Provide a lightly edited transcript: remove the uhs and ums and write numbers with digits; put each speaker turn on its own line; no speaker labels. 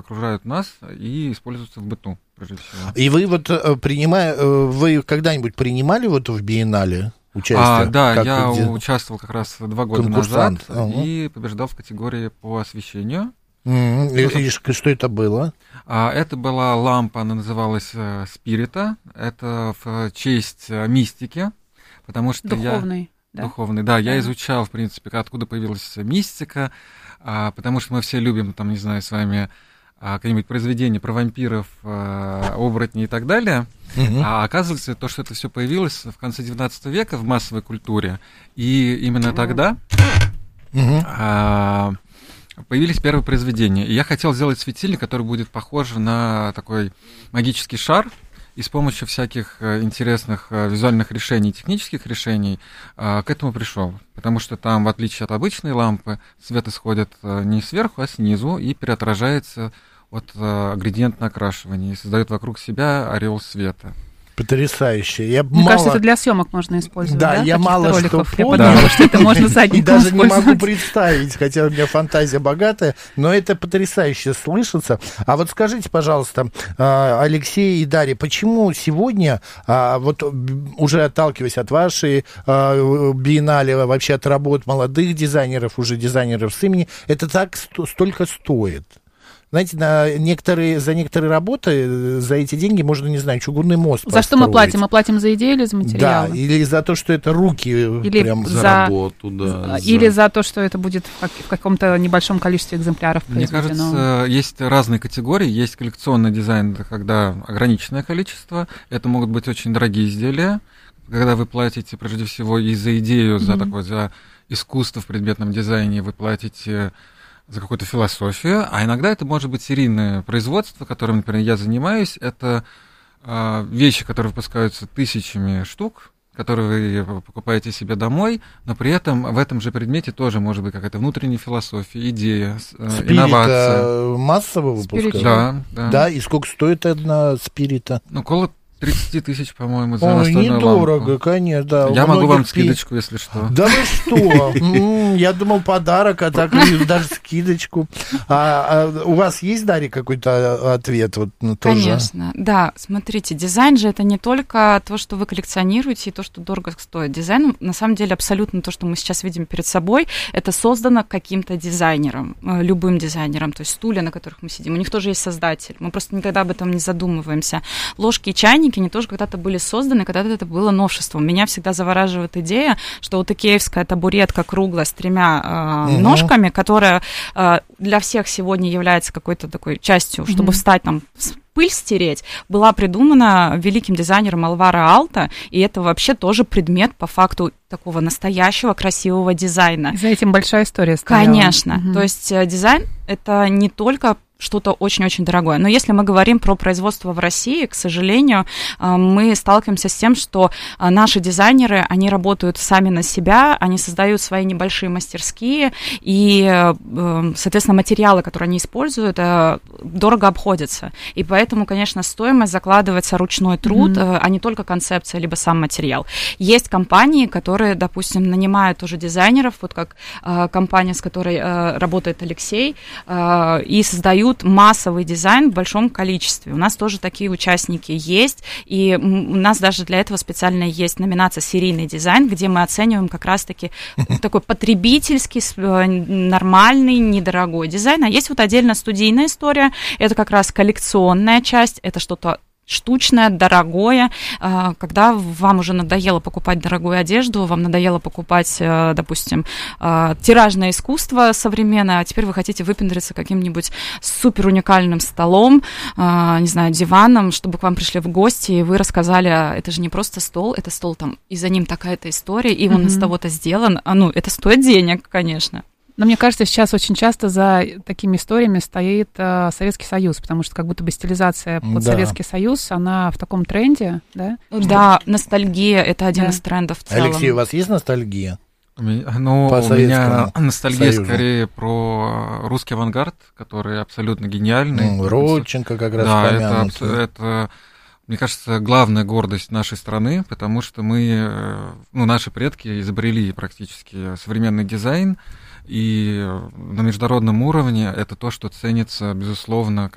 окружают нас и используются в быту, прежде всего.
И вы вот вы когда-нибудь принимали вот в биеннале участие?
Да, я участвовал как раз 2 года назад и побеждал в категории по освещению.
И что это было?
Это была лампа, она называлась «Спирита». Это в честь мистики, потому что
Духовный.
Духовный, да. Я изучал, в принципе, откуда появилась мистика, потому что мы все любим, там, не знаю, с вами какие-нибудь произведения про вампиров, оборотней и так далее. А оказывается, то, что это все появилось в конце 19 века в массовой культуре, и именно тогда появились первые произведения. И я хотел сделать светильник, который будет похож на такой магический шар, и с помощью всяких интересных визуальных решений, технических решений к этому пришел. Потому что там, в отличие от обычной лампы, свет исходит не сверху, а снизу и переотражается от градиентного окрашивания и создает вокруг себя ореол света.
Потрясающе.
Мне кажется, это для съемок можно использовать.
Да, я мало что понял.
Я подумала, что это можно задником
и даже не
использовать.
могу представить, хотя у меня фантазия богатая, но это потрясающе слышится. А вот скажите, пожалуйста, Алексей и Дарья, почему сегодня, вот уже отталкиваясь от вашей биеннале, вообще от работ молодых дизайнеров, уже дизайнеров с именем, это так столько стоит? Знаете, за некоторые работы за эти деньги можно, не знаю, чугунный мост
За что мы платим? Мы платим за идею или за материал?
Да, или за то, что это руки
или
прям
за работу, да.
Или за то, что это будет в каком-то небольшом количестве экземпляров произведено.
Мне кажется, есть разные категории. Есть коллекционный дизайн, когда ограниченное количество. Это могут быть очень дорогие изделия, когда вы платите, прежде всего, и за идею, за искусство в предметном дизайне, вы платите за какую-то философию, а иногда это может быть серийное производство, которым, например, я занимаюсь. Это вещи, которые выпускаются тысячами штук, которые вы покупаете себе домой, но при этом в этом же предмете тоже может быть какая-то внутренняя философия, идея, инновация.
Массово выпускают?
Да.
Да, и сколько стоит одна спирита?
Около 30 тысяч, по-моему, за настольную лампу.
Недорого, конечно, да.
Я могу вам скидочку, если что.
Да вы что? Я думал, подарок, а так даже скидочку. У вас есть, Дарья, какой-то ответ?
Конечно, да. Смотрите, дизайн же это не только то, что вы коллекционируете, и то, что дорого стоит. Дизайн, на самом деле, абсолютно то, что мы сейчас видим перед собой, это создано каким-то дизайнером, любым дизайнером. То есть стулья, на которых мы сидим, у них тоже есть создатель. Мы просто никогда об этом не задумываемся. Ложки и чайники, они тоже когда-то были созданы, когда-то это было новшеством. Меня всегда завораживает идея, что вот икеевская табуретка круглая с 3 ножками, которая для всех сегодня является какой-то такой частью, чтобы встать там, пыль стереть, была придумана великим дизайнером Алваро Алто, и это вообще тоже предмет по факту такого настоящего красивого дизайна.
И за этим большая история стояла.
Конечно. То есть дизайн — это не только что-то очень-очень дорогое. Но если мы говорим про производство в России, к сожалению, мы сталкиваемся с тем, что наши дизайнеры, они работают сами на себя, они создают свои небольшие мастерские, и, соответственно, материалы, которые они используют, дорого обходятся. И поэтому, конечно, стоимость закладывается ручной труд, а не только концепция, либо сам материал. Есть компании, которые, допустим, нанимают уже дизайнеров, вот как компания, с которой работает Алексей, и создают массовый дизайн в большом количестве. У нас тоже такие участники есть, и у нас даже для этого специально есть номинация «Серийный дизайн», где мы оцениваем как раз-таки такой потребительский, нормальный, недорогой дизайн. А есть вот отдельно студийная история, это как раз коллекционная часть, это что-то штучное, дорогое, когда вам уже надоело покупать дорогую одежду, вам надоело покупать, допустим, тиражное искусство современное, а теперь вы хотите выпендриться каким-нибудь супер уникальным столом, не знаю, диваном, чтобы к вам пришли в гости, и вы рассказали, это же не просто стол, это стол там, и за ним такая-то история, и он из того-то сделан, это стоит денег, конечно.
Но мне кажется, сейчас очень часто за такими историями стоит Советский Союз, потому что как будто бы стилизация под Советский Союз, она в таком тренде, да?
Да, ностальгия — это один из трендов в целом.
Алексей, у вас есть ностальгия?
У меня ностальгия скорее про русский авангард, который абсолютно гениальный.
Родченко как раз помянут.
Да, это, мне кажется, главная гордость нашей страны, потому что наши предки изобрели практически современный дизайн, и на международном уровне это то, что ценится, безусловно,